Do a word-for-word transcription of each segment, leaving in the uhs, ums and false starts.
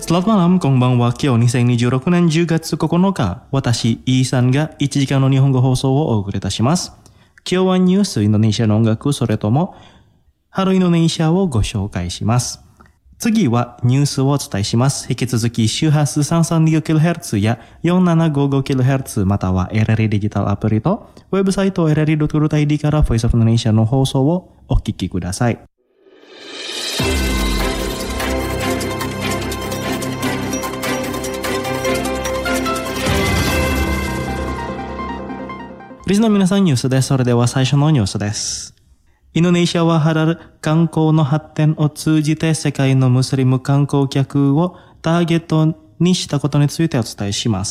Selamat malam、こんばんは。今日にせんにじゅうろくねんじゅうがつここのか、私、イーさんがいちじかんの日本語放送をお送りいたします。今日はニュース、インドネシアの音楽、それとも、ハローインドネシアをご紹介します。次はニュースをお伝えします。引き続き周波数 さんさんにキロヘルツ や よんななごごキロヘルツ または エルエルイー デジタルアプリとウェブサイト エルエルイードットコム アイディー から Voice of Indonesia の放送をお聞きください。リスナーの皆さんニュースです。それでは最初のニュースです。インドネシアはハラル観光の発展を通じて世界のムスリム観光客をターゲットにしたことについてお伝えします。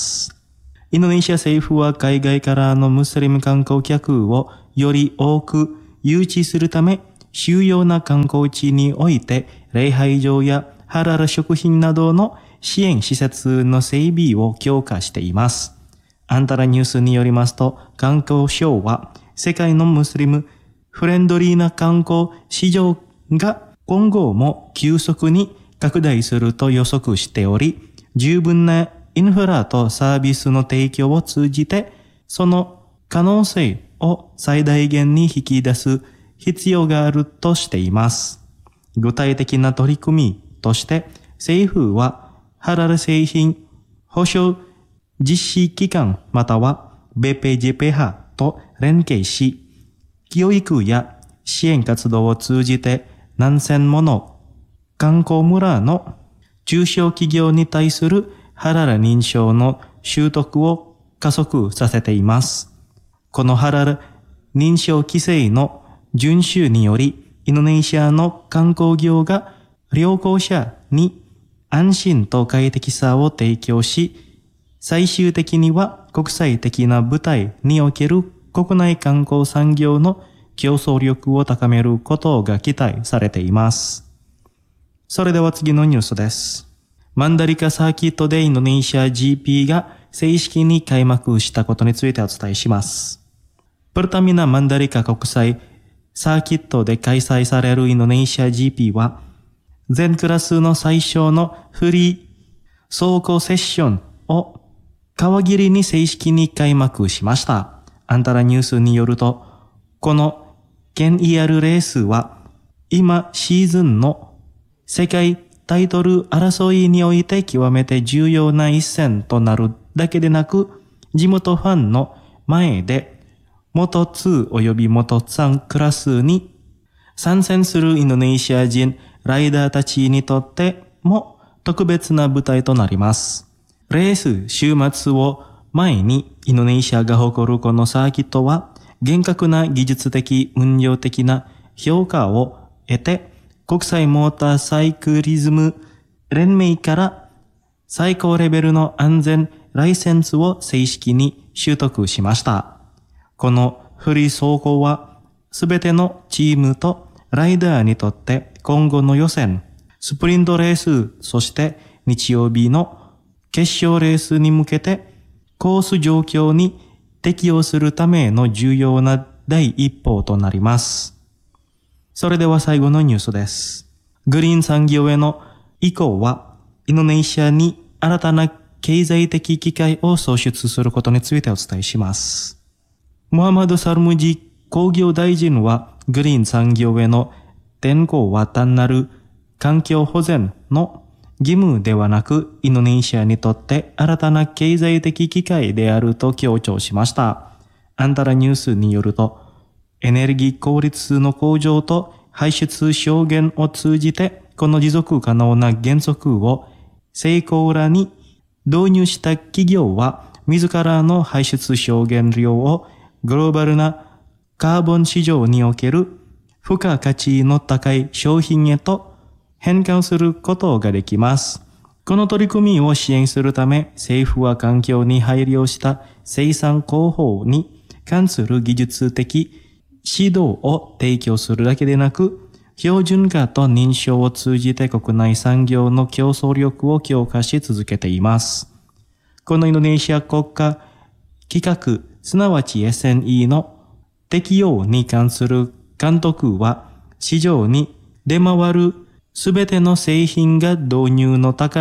インドネシア政府は海外からのムスリム観光客をより多く誘致するため、主要な観光地において礼拝場やハラル食品などの支援施設の整備を強化しています。アンタラニュースによりますと、観光省は世界のムスリムフレンドリーな観光市場が今後も急速に拡大すると予測しており、十分なインフラとサービスの提供を通じて、その可能性を最大限に引き出す必要があるとしています。具体的な取り組みとして、政府はハラル製品保証実施機関または ビーピージェーピー 派と連携し、教育や支援活動を通じて何千もの観光村の中小企業に対するハラル認証の習得を加速させています。このハラル認証規制の遵守により、インドネシアの観光業が旅行者に安心と快適さを提供し、最終的には国際的な舞台における国内観光産業の競争力を高めることが期待されています。それでは次のニュースです。マンダリカサーキットでインドネシア ジーピー が正式に開幕したことについてお伝えします。プルタミナマンダリカ国際サーキットで開催されるインドネシア ジーピー は、全クラスの最小のフリー走行セッションを皮切りに正式に開幕しました。アンタラニュースによると、この ケンイーアール レースは今シーズンの世界タイトル争いにおいて極めて重要な一戦となるだけでなく、地元ファンの前で元におよび元さんクラスに参戦するインドネシア人ライダーたちにとっても特別な舞台となります。レース週末を前にインドネシアが誇るこのサーキットは厳格な技術的運用的な評価を得て国際モーターサイクリズム連盟から最高レベルの安全ライセンスを正式に取得しました。このフリー走行はすべてのチームとライダーにとって今後の予選、スプリントレース、そして日曜日の決勝レースに向けてコース状況に適応するための重要な第一歩となります。それでは最後のニュースです。グリーン産業への移行はインドネシアに新たな経済的機会を創出することについてお伝えします。モハマド・サルムジ工業大臣はグリーン産業への転向は単なる環境保全の義務ではなく、インドネシアにとって新たな経済的機会であると強調しました。アンタラニュースによると、エネルギー効率の向上と排出削減を通じて、この持続可能な原則を成功裏に導入した企業は、自らの排出削減量をグローバルなカーボン市場における付加価値の高い商品へと変換することができます。この取り組みを支援するため、政府は環境に配慮した生産工法に関する技術的指導を提供するだけでなく、標準化と認証を通じて国内産業の競争力を強化し続けています。このインドネシア国家規格、すなわち エスエヌイー の適用に関する監督は、市場に出回るすべての製品が導入の高い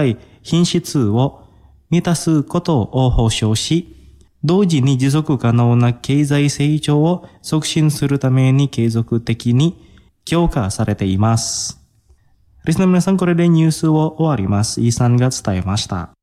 品質を満たすことを保証し、同時に持続可能な経済成長を促進するために継続的に強化されています。リスナーの皆さん、これでニュースを終わります。イーさんが伝えました。